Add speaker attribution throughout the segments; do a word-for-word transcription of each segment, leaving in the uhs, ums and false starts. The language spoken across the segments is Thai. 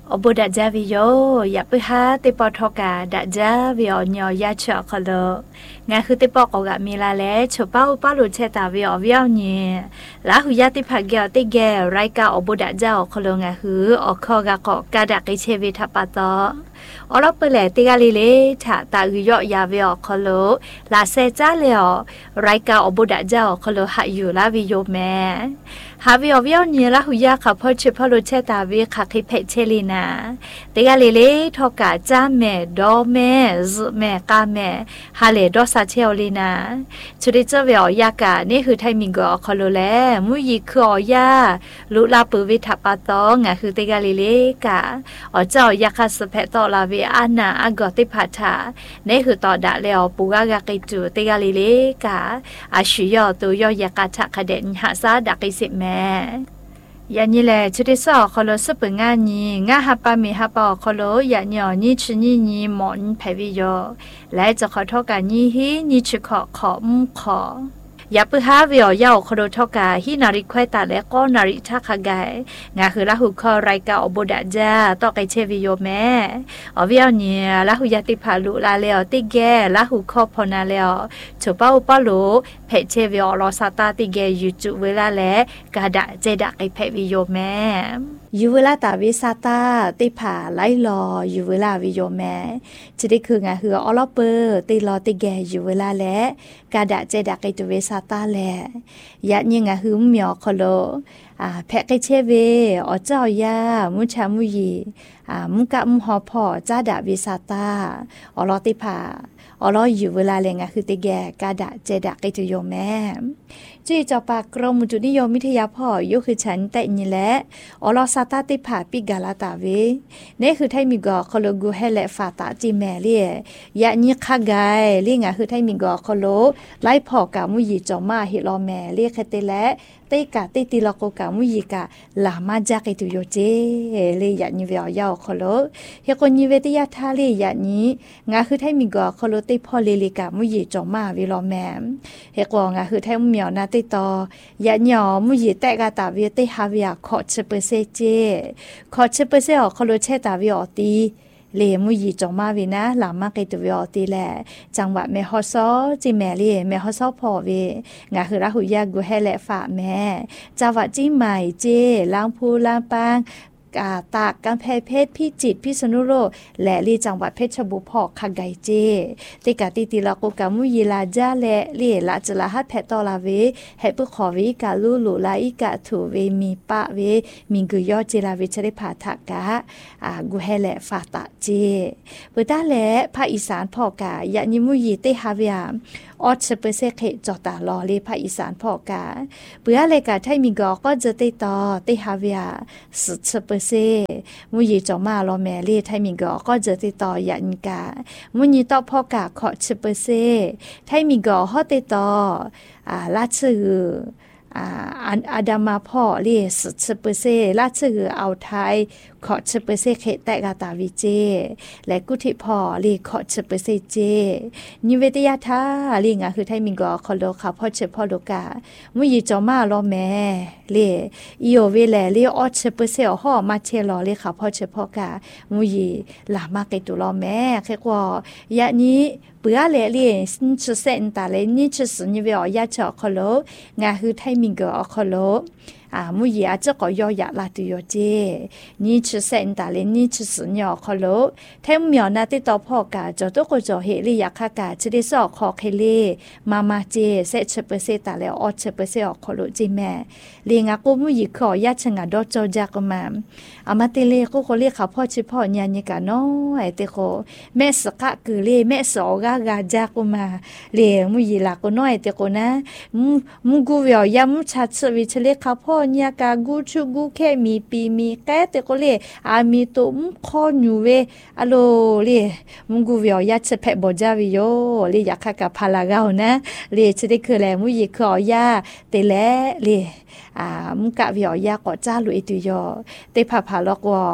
Speaker 1: อบุดาจาวิโยอย่าไปหาติปอทอกาดาจาวิโอยอยาเชอคลงาคือติปอกกะมีลาแลชป้าอุปาลุเชตาวิโอวิโอเนี่ยลาหุยาติพักเกอติเกไรกาอบุดาจาคลงาคืออคอกะกอกาดากิเชวิทัปปะตออรบเปเลติกาลิเลถาตาอุยอยาวิโอคลลาเซจาเลอไรกาอบุดาจาคลหะอยู่ลาวิโยแมฮาวิโอวิโอเนี่ยลาหุยาขับพอชพอลุเชตาวิคักคิเพเชลินาติกาลิเลทอกาจาเมดอเมซเมกาเมฮาเลดอซาเชอลินาชุดิเจเวอยากานี่คือไทมิงกอคอโลแลมุยิคืออยาลุลาปุวิทัปปะตองะคือติกาลิเลกาอเจ้ายาคาสเพตอลาวิอานาอากอติพัทานี่คือตอดะเลอปูกากากิจูติกาลิเลกาอาชิยอตุยอยากาทะคเดนหาซาดักอิสิแมยานี่แหละชุดที่สองคอโลสปงานนี้งาฮับปามีฮับปอคอโลยานี่นี่ชินี่นี่หมอนเพวิโยและจะขอโทษกันนี่ฮีนี่ชิขอขอมขอยาปื้อฮาวิโอยาคอโดทอกาฮินาริควตาและก็นาริทักไกงาคือละหุคอไรกาอโบดาจาต่อไกเชวิโยแม่อวิโอเนี่ยละหุยาติพาลุลาเลอติเกละหุคอพอนาเลอชปาอุปาลุเพเชวิโอลอซาตาติเกยูจุเวลาและกาดาเจดาไกเพวิโยแม่ยูเวลาตาวิซาตาติพาไลลอยูเวลาวิโยแม่จะได้คืองาคืออลอเปอร์ติลอติเกยูเวลาและกาดาเจดาไกตุเวซาตาแลยะยิงะหืมเมียวคโลอ่าแพะไกเชเวอเจ้ายามุชามุยีอ่ามุกะมุฮอพอจาดาวิซาตาอลอติพาอลออยู่เวลาเลงะคือติแกกาดาเจดาไกตุโยแม่จีจอปากกรมจุนิยมวิทยาพ่อยกคือฉันแต่นี่แหละอลอซาตาติผาปิกาลาตาเวนี่คือไทมิกอคโลกูเฮเลฟาตาจิแมเลียยะนี่คากายเรียงะคือไทมิกอคโลไล่พอกามุยีจอมาฮิลอแมเรียกเตและเตกาเตติลโกกามุยีกาลามาจากิตุโยเจเลยยะนี่เวียวยาวคโลเฮกนี่เวติยาทาเลยยะนี้งาคือไทมิกอคโลเตพอเลลิกามุยีจอมาวิลอแมเฮกงาคือไทเมียวนาติตอยะหยอมุยีแตกาตาวิเตฮาวิอาขอเชเปเซเจขอเชเปเซอคโลเชตาวิอตีเลมุยีจงมาวินะหลามาเกตุวิอตีแลจังหวะเมฮอซอจิแมลีเมฮอซอพอเวงาคือราหุยากุเฮเลฝาแม่จังหวะจิใหม่เจล้างพูล้างปางกาตากกำแพงเพชรพิจิตรพิษณุโลกและลีจังหวัดเพชรบุรีคาไกเจติกาติติลาโกกามุยีลาจาและลีลาจลาฮัดแพตอลาเวให้ปุขอวิกาลูลูลาอิกาถูเวมีปะเวมิงกุยอจิลาเวชริภาทากะอากุเฮและฟาตาเจปุตาและภาคอีสานพอกายะนิมุยีเตฮาเวียออดเชเปเซเคจอตาลอเลภาคอีสานพอกาเปื้อเลกาไทมิกอก็จะเตตอเตฮาเวียสุดเชเปเซมุยีจอมาลอแมเลไทมิกอก็จะติดต่อยันกามุยีตอพอกาขอเชเปเซไทมิกอฮอติต่ออ่าลาชื่ออ่าอาดามาพ่อเลสุดเชเปเซลาชื่อเอาไทยขอเชเปเซเคแตกาตาวิเจและกุธิพ่อเลขอเชเปเซเจนิเวตยาทาลีงาคือไทมิกอคอโลคาพ่อเชพ่อโลกามุยีจอมาลอแมเลอีโอเวแลเลออเชเปเซฮอมาเชลอเลค่ะพ่อเชพ่อกามุยีลามาเกตุลอแม่แค่กว่ายะนี้เปื้อเลเลนิชเซนตาเลนิชสนิเวอยาเจาะคอโลงาคือไทมิกอคอโลอ่ามุยีอาจจะก็ยอยาลาตุโยเจนี่ชื่อเซนตาเลนี่ชื่อสุญญคอโลแทมเมียวนาติตอพอกาจอตุโกจอเฮลิยาคากาชดิซอคอเคเลมามาเจเซเชเปเซตาเลออเชเปเซอคอโลจิแม่เลงากุมุยีขอยาชงาดอจอจากมาอามาเตเลกุโคเลขาพ่อชิพ่อญาญิกาน้อยเตโคแม่สกะคือเลแม่สอกากาจากมาเลมุยีลากุน้อยเตโคนะมุมุกูเวียยามุชัดสวิชเลขาพ่อเนี่ยกากูชูกูแค่มีปีมีแก่แต่ก็เลยอามีตัวมุขอยู่เวอโลเลยมุกูเวียยัดเฉพาะบจาวิโยเลยอยากข้ากับพาลากาวนะเลยจะได้คือแหลมุยขอยาแต่แหละเลยอ่ามุกะเวียยาก็จ้าลุยตุยอแต่พาพาลอกว่า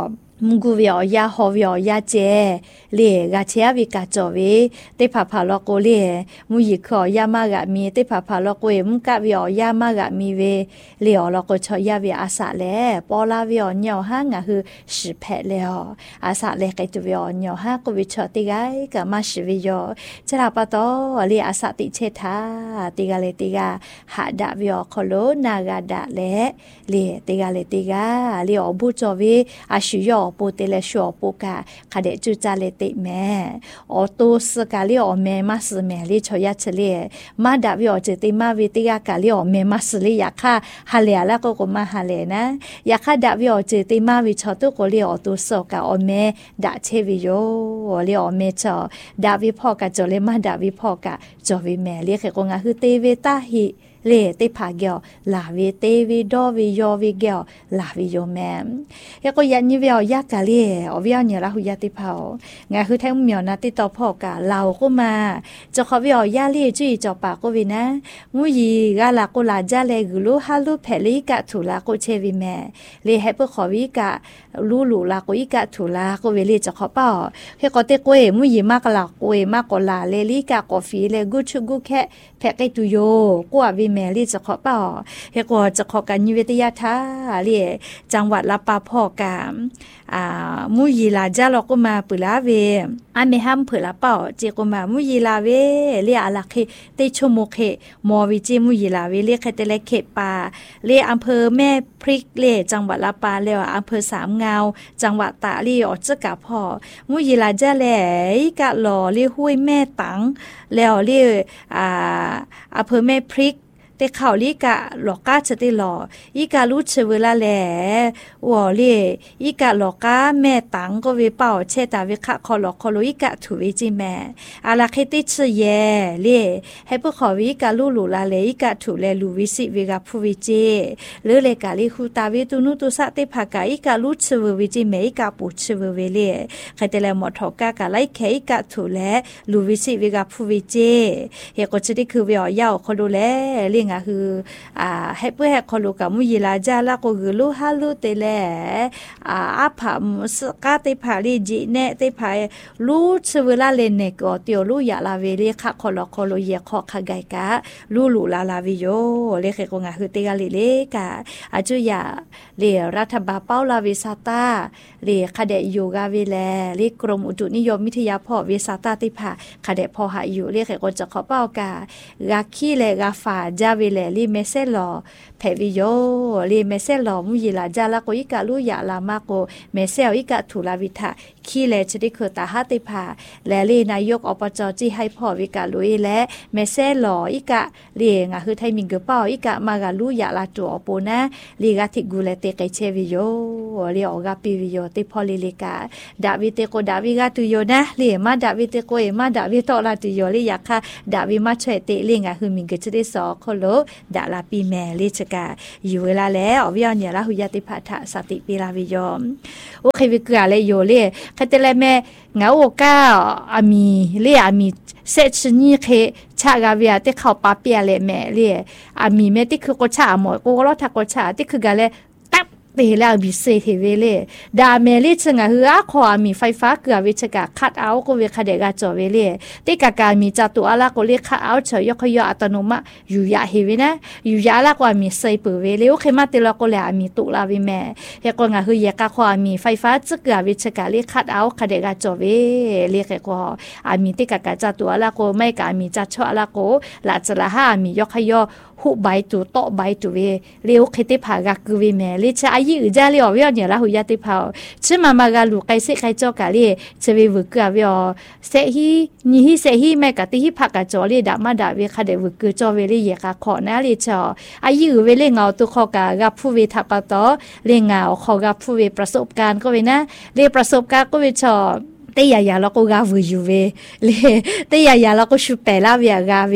Speaker 1: มุกุวิอยาฮอวิอยาเจเลกาเชียวิกาจอเวเตผาผาลโกเลมุยิขอยามากะมีเตผาผาลโกเอมุกะวิอยามากะมีเวเลอลโกชอยาวิอาสะเลปอลาวิอญอหางะคือสิเพเลออาสะเลกะตุวิอญอหาโกวิชอติไกกะมาสิวิยอจราปะตอเลอาสะติเชทาติกะเลติกาหะดะวิอคโลนากะดะเลเลติกะเลติกาเลอบุจอเวอาชิยอปูเตเลชัวปูกาคาเดจูจาเลติแม่ออตูสกาเลอแม่มาสแม่เลชอยาเชเลมาดาวิอเจติมาวิติกากาเลอแม่มาสเลยาคาฮาเลละก็ก็มาฮาเลนะยาคาดาวิอเจติมาวิชอตุก็เลอตูสกาอแม่ดาเชวิโยเลอแม่ชอดาวิพ่อกาจอเลมาดาวิพ่อกาจอวิแม่เลเคก็งาคือเตเวตาฮิเลติพาเกียวลาวิเตวิดอวิยอวิเกียวลาวิโยแมมยาก็ยันยิเวียวยากาเลอวิยเนี่ยละหุยาติเผางาคือแท้เมียวนาติต่อพ่อกาเราก็มาจะขอวิอยาเลจุยจอปากก็วินะมุยีกาลาโกลาจาเลกุลุฮาลุเพลิกะถุลาโกเชวิแม่เลให้เพื่อขอวิกะลูลูลาโกอิกะถุลาโกเวเลจะขอเป้าเฮก็เตโกเอมุยีมากลาโกเอมากกลาเลลิกะกอฟีเลกุชุกุแค่แพกไกตุโยกว่าวิแม่ลีจะขอเป่าเฮก็จะขอกันยุวิทยาท่าเรียจังหวัดลาปาพ่อกามอ่ามุยีลาจาลก็มาปุลาเวอาเมฮัมเผลาเป่าเจก็มามุยีลาเวเรียอาลาเคเตชโมเคมอวิจิมุยีลาเวเรียคเตเลเคปาเรียอำเภอแม่พริกเรียจังหวัดลาปาเรียอำเภอสามเงาจังหวัดตาลีออจะกะพ่อมุยีลาจาแลกะหล่อเรียห้วยแม่ตังแล้วเรียอ่าอำเภอแม่พริกแต่เขาลีกะหลอกกาจะได้หลออีการู้เชเวลาแหล่วอเล่อีกะหลอกกาแม่ตังก็เวเป่าเชตาเวคะคอหลอกคอโลอีกะถูเวจิแม่อาลาเคติเชเยเล่ให้พวกเขาวิกาลูลูลาเลอีกะถูเลลูวิสิเวกาพูวิเจหรือเลกาลิคูตาเวตุนุตุสะเตภากาอีการู้เชเววิจิแม่อีกาปูเชเวเวเล่ใครแต่ละหมดทอกากาไลเคอีกะถูเลลูวิสิเวกาพูวิเจเฮก็จะได้คือเวอยาวคอโลเลคืออ่าให้เพื่อให้คนรู้กับมุยีลาจาละก็คือรู้ฮัลโหลเตเลอ่าอาผามุสกาเตผาลีจีเนเตผารู้เชเวลาเลนเนก็เตียวรู้อยากลาเวเลค่ะคนละคนละเยขอขกายกะรู้รู้ลาลาวิโยเลขก็งาคือเตกาลิเลกะอาจุยาเลรัฐบาลเป้าลาวิซาตาเลคเดยูกาวิเลเลกรมอุตุนิยมวิทยาพ่อวิซาตาติผาคเดพ่อหาอยู่เลขก็จะขอเป้ากากาคีเลกาฝาจาวิเลลีเมเซลอเพวิโยลีเมเซลอมุยีลาจาลาโกอิกาลุยาลามาโกเมเซลอิกาทุลาวิทาคีเลชดิคือตาฮาติพาและลีนายกอบจจีให้พ่อวิกาลุยและเมเซลออิกาลีงาคือไทมิงเกเป้าอิกามากาลุยาลาตัวโปนะลีกาติกูเลเตเกเชวิโยลีออกาปิวิโยติพอลิลิกาดาวิเตโกดาวิกาตุโยนะลีมาดาวิเตโกเอมาดาวิโตลาตุโยลียาคาดาวิมาช่วยเตลีงาคือมิงเกจะได้สอโคโลดาลาปีแม่ลิชกาอยู่เวลาแล้วอวิญญาณละหุยติพัทธสติปีลาวิยอมโอเควิกาเลโยเลคาเตเลแม่งาโอกาอามีเลอามีเซชนี่เคชากาเวียติเข้าปาเปียเลแม่เลอามีแม่ติคือโกชาหมอโกโลทักโกชาติคือกาเลเตลาบิเซเทเวเลดาเมลิชงะฮือขอมีไฟฟ้าเกือวิชกาคัดเอาก็เวคเดกาจอเวเลติกากามีจตุอาลาก็เรียกคัดเอาเฉยยกยออัตโนมัติอยู่ยาเฮวินะอยู่ยาลากว่ามีไซเปเวเลโอเคมาติลก็เลยมีตุลาวิแม่เฮก็งะฮือยกาขอมีไฟฟ้าจะเกือวิชกาเรียกคัดเอาคเดกาจอเวเรียกก็อามีติกากาจตุอาลาก็ไม่กามีจัดชออาลาก็ลาจละหามียกยอหุใบตุโตใบตุเวเลี้ยวคิดผากากุวิแม่ลิชอายุจ้าเลี้ยววิญญาณละหุยติเผาชิมามากาลูไกเสไกจอกาลีเชวิวกาวิอเสฮีนี่ฮิเสฮีแม่กะติฮิผักกะจอลีดามาดาเวคาเดวกจอเวลีเยกาขอนะลิชออายุเวเลงเอาตุขอกากาผู้เวทัปตอเลงเอาขอกาผู้เวประสบการณ์ก็เวนะเลประสบการณ์ก็เวชอเตยายาแล้วก็กาวิยูเวเลเตยายาแล้วก็ชุเปลาเวียกาเว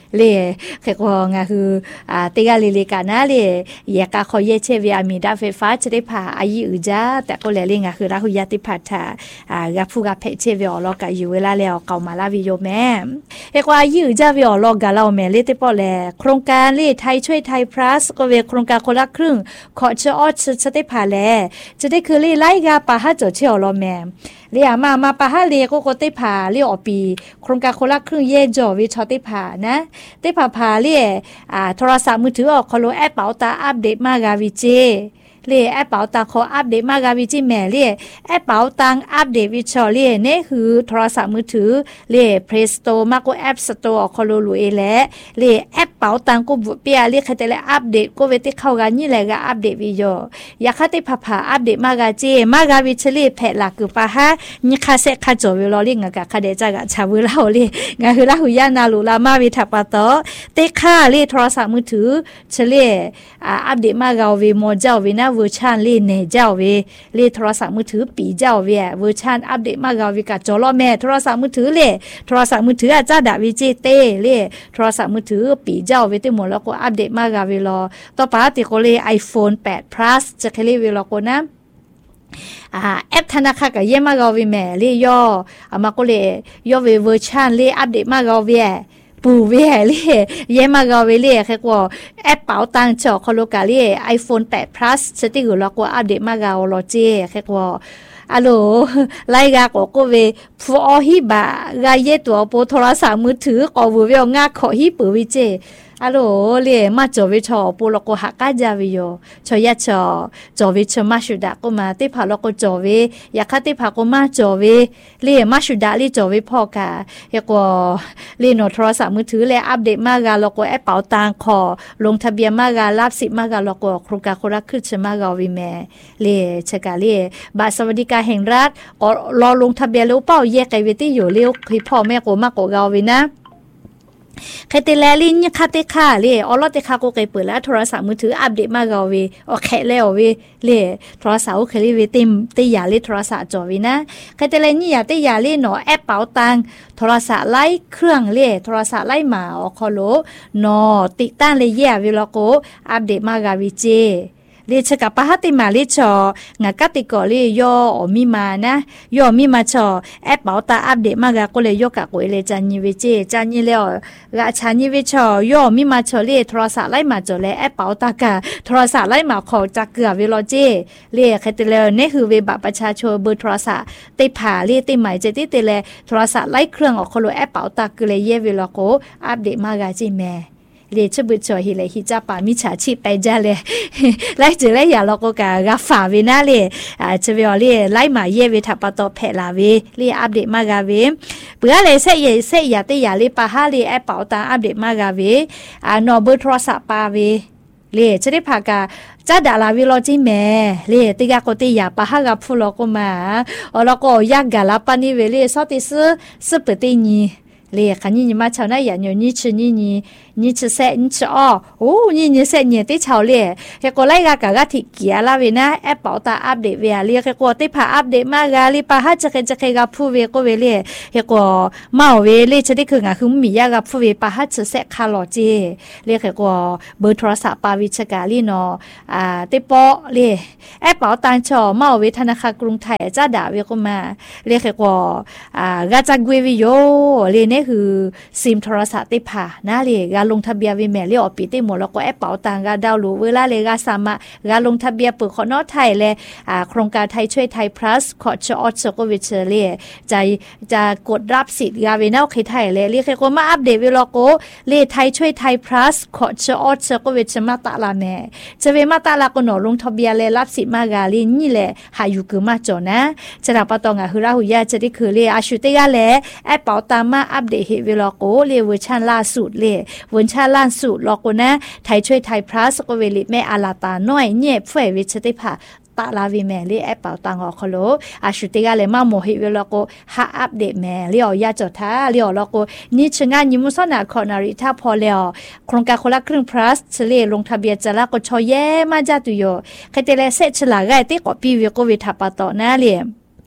Speaker 1: လေခေကောငါခုအာတေကလေးလေးကနာလေရကခေါ်ရဲ့ချေဗီအမီဒါဖေဖာချတဲ့ဖာအယီဥကြတဲ့ကိုလေလေးငါခုရာခုရတိဖတ်တာအာရဖူကဖဲချေဗီော်လောကယူဝဲလာလေကောင်မလာဗီယိုမဲခေကွာယီဥကြဗီော်လောကလောက်မဲလေတေပေါ်လေโครงการလေไทยช่วยไทย plus ก็เวโครงการคนละครึ่งขอเชออชะได้ผ่าแลจะได้คือเลยไล่กาปาฮะจอเชียวรอแม่เรียมามาปาฮะเลก็ก็ได้ผ่าเรียอปีโครงการคนละครึ่งเย่จอวิชอได้ผ่านะได้ผ่าผ่าเรียอ่าโทรศัพท์มือถือออกคอโลแอปเป๋าตาอัปเดตมากาวิเจเรียแอปเป๋าตังขออัปเดตมากาวิจิแม่เรียแอปเป๋าตังอัปเดตวิชอเรียนี่คือโทรศัพท์มือถือเรีย Play Store มากกว่า App Store คอโลลุเอและเรียแอปเป๋าตังก็บุเปียเรียใครแต่ละอัปเดตก็เวทีเข้ากันนี่แหละก็อัปเดตวิโยอยากให้ได้ผ่าผ่าอัปเดตมากาเจมากาวิชเรียแผลหลักคือปะฮะนี่ค่าเซ็ตค่าจอวิโลเรียงกับค่าเดจ้ากับชาววิลาเรียงาคือลาหุยานาลูลามาวิทัปโตเตค่าเรียโทรศัพท์มือถือเฉลี่ยอัปเดตมากาวิโมเจ้าวินาเวอร์ชันเรียเนเจ้าเวเรียโทรศัพท์มือถือปีเจ้าเวเวอร์ชันอัปเดตมากาวิกาจอลอแม่โทรศัพท์มือถือเล่โทรศัพท์มือถืออาจารย์ดาวิจิเต้เล่โทรศัพท์มือถือปีเจ้าเวติหมดแล้วก็อัปเดตมากาวิลอต่อไปติโกเล iPhone แปด plus จะเคลีเวลอโกนะอ่าแอปธนาคารก็เยมากาวิแม่เล่ย่ออามาโกเลย่อเวเวอร์ชันเล่อัปเดตมากาวิปูเว่เล่เยมากาเวเล่แค่กว่าแอปเป๋าตังจอคอโลกาเล่ iPhone แปด plus สติกุแล้วก็อัปเดตมากาโลเจแค่กว่าอะโหลไลกาก็ก็เวฟูออฮิบะกาเยตัวโปโทรศัพท์มือถือก็บ่เวงาขอฮิปือวิเจอะโหลเล่มาจอวิชอปูแล้วก็หักกาจาวิโยชอยะชอจอวิชมาชุดะก็มาติพาแล้วก็จอเวอยากคติพาก็มาจอเวเล่มาชุดะเล่จอเวพอกาเยกว่าเล่โนโทรศัพท์มือถือเล่อัปเดตมากาแล้วก็แอปเป๋าตังขอลงทะเบียนมาการับสิทธิ์มากาแล้วก็โครงการคนละครึ่งมากาวิแม่เล่ชะกาเล่บัตรสวัสดิการแห่งรัฐก็รอลงทะเบียนแล้วเป้าแยกไกเวติอยู่เลี้ยวคือพ่อแม่ก็มากกว่าเราวินะใครเตลลินเนี่ยคาเตค่าเลยออลอเตค่าก็เกยเปิดแล้วโทรศัพท์มือถืออัปเดตมากเอาวีโอเคแล้ววีเลยโทรศัพท์เคยวีเต็มเตยาเลยโทรศัพท์จอวีนะใครเตลนี่อยากเตยาเลยเนาะแอปเป๋าตังโทรศัพท์ไล่เครื่องเลยโทรศัพท์ไล่หมาออคอโลเนาะติดตั้งเลยแย่วีแล้วก็อัปเดตมากเอาวีเจเลชกับปะฮัติมาเลชองากติกอเลยย่ออมีมานะย่อมีมาชอแอปเป๋าตาอัปเดตมากก็เลยย่อกะกวยเลยจันยิเวเจจันยิแล้วกะชายิเวชอย่อมีมาชอเลโทรศัพท์ไล่มาจอและแอปเป๋าตากะโทรศัพท์ไล่มาขอจักเกือเวลอเจเลใครเตเลนี่คือเวบัตรประชาชนเบอร์โทรศัพท์ติผ่าเลติหมายเจติเตเลโทรศัพท์ไล่เครื่องออกคอโลแอปเป๋าตากเลยเยเวลอโกอัปเดตมากะจิแม่เรียชบุตรฮิเลฮิจ้าปามิชาชีไปจ้าเลยไล่เจอไล่อย่าเราก็กะกะฝ่าเวน่าเลยอ่าเชวิอเลยไล่มาเยเวทับปะตอแพลาเวเรียอัปเดตมากาเวเบื่อเลยเสยเสยอย่าเตอย่าเลยปะฮาเลยแอปเป๋าตังอัปเดตมากาเวอ่านอเบอร์โทรศัพท์ปาเวเลยจะได้พากาจ้าดาลาวิโลจิแม่เลยติกาโกติยาปะฮากาพูโลก็มาอ๋อแล้วก็ยากกะลาปานิเวเลยซอติซึซึเปติญีเลยคันนี้มาชาวนาอย่าหนูนี่ชื่อนี่นี่นี่ชื่อเสนี่ชื่ออ๋อโอ้นี่นี่เสเนี่ยที่ชาวเลยแค่ก็ไล่กากากที่เกียร์ลาเวนะแอปเป๋าตาอัปเดตเวียเลยแค่ก็ที่ผ่าอัปเดตมากาลีป้าฮัจจะเคจะเคกับผู้เวก็เวเลยแค่ก็มาเวเลยจะได้คืองาคือมียากับผู้เวป้าฮัจจะเสกคาร์ลเจเลยแค่ก็เบอร์โทรศัพท์ปาวิชกาลีเนาะอ่าที่ปอเลยแอปเป๋าตังชอมาเวธนาคารกรุงไทยจ้าด่าเวก็มาเลยแค่ก็อ่ากาจักเววิโยเลยเนี่ยคือซิมโทรศัพท์ที่ผ่านะเลยการลงทะเบียนวิแม่เลี้ยวปีที่หมดแล้วก็แอปเป๋าตังการดาวน์โหลดเวลาเลยการสามารถการลงทะเบียนเปิดขอนอไทยและอ่าโครงการไทยช่วยไทย plus ขอชออสก็วิเชเล่จะจะกดรับสิทธิ์การเวน่าไทยเลยเรียกก็มาอัปเดตเวลาก็เล่ไทยช่วยไทย plus ขอชออสก็วิเชมาตาลาแม่จะเวมาตาลาก็หนอลงทะเบียนเลยรับสิทธิ์มากาลีนี่แหละหาอยู่คือมาจอนะจะรับปะตองอ่ะคือเราหุยาจะได้คือเลยอาชุติกาเลยแอปเป๋าตังมาอัปเดตเวลาโกเลเวอร์ชันล่าสุดเลยเวอร์ชันล่าสุดลอกนะไทยช่วยไทย plus ก็เวลิแม่อาลาตาน้อยเงียบเฟยวิชติภาตาลาวิแม่เลยแอปเป๋าตังออกคโลอาชุติกาเลยมาโมหิเวลาโกหาอัปเดตแม่เลี้ยวยาจดท้าเลี้ยวลอกนี่ชงานยิมุสนาคอนาริท่าพอแล้วโครงการคนละครึ่ง plus เฉลี่ยลงทะเบียนจะละก็ชอแย่มาจ้าตุโยใครเตเลเซชลาไกติกอปีเวโกวิทับปะตอนาเลย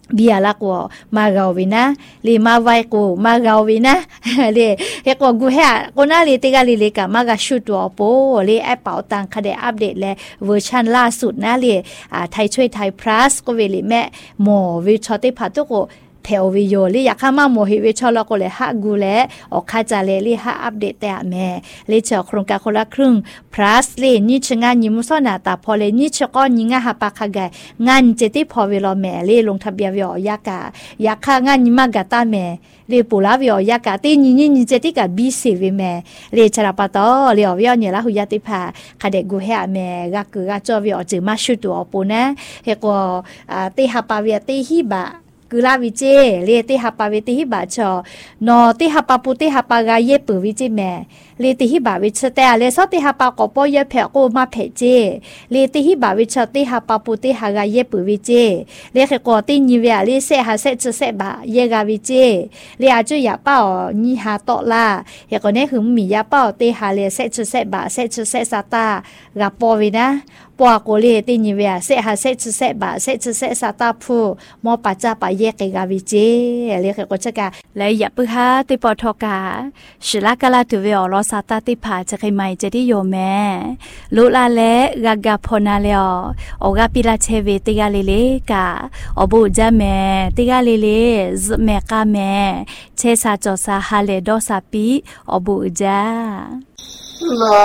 Speaker 1: เบียลักวมาเกาวินะลีมาไวกูมาเกาวินะเลเฮกกูเฮกูน่าลีติกาลีเลกะมากะชุดตัวโปเลแอปเป๋าตังคดอัปเดตและเวอร์ชันล่าสุดนะเลอ่าไทยช่วยไทย plus ก็เวลิแม่หมอวิชอติพัตุโกเทววิโยลิอยากข้ามาโมหิวิชอลก็เลยฮักกูและออกข้าจะเลยลิฮักอัปเดตแต่แม่เลยเจาะโครงการคนละครึ่ง plus เลยนี่ชงานยิมุสนาตาพอเลยนี่ชก็ยิงาฮับปากขกายงานเจติพอเวลาแม่เลยลงทะเบียนวิอยากาอยากข้างานยิมากาตาแม่เลยปูลาวิอยากาตีนี่นี่เจติกับบีซีวิแม่เลยชราปตอเลยวิอเนี่ยละหุยติพาคาเดกูเฮแม่ก็คือก็จอวิอจือมาชุดตัวปูนะเฮก็อ่าตีฮับปาวิตีฮิบะกูลาวิเจเลติฮับปาวิติฮิบะชอนอติฮับปาปุติฮับปากาเยปือวิจิแม่เลติฮิบะวิชแต่เลซอติฮับปากอปอเยเพโกมาเพเจเลติฮิบะวิชติฮับปาปุติฮากาเยปือวิเจเลเขกอติญิเวเลเซหาเซจเซบะเยกาวิเจเลอาจุยาเป้าญิหาตอลาเฮกอเนหึมมียาเป้าติฮาเลเซจเซบะเซจเซซาตากาปอวินะปอโกเลติญิเวเซหาเซจเซบะเซจเซซาตาพูมอปะจาปะเยกกาวิเจเลเขกอชกาและอย่าปึฮาติปอทอกาชิลากาลาตุเวอลอซาตาติผาจะใครไม่จะได้โยแม่ลุลาเลกากาพนาเลอโอกาปิลาเชเวติกาเลเลกาอบูจาแม่ติกาเลเลซเมกาแม่เชซาจอซาฮาเลดอซาปีอบูจา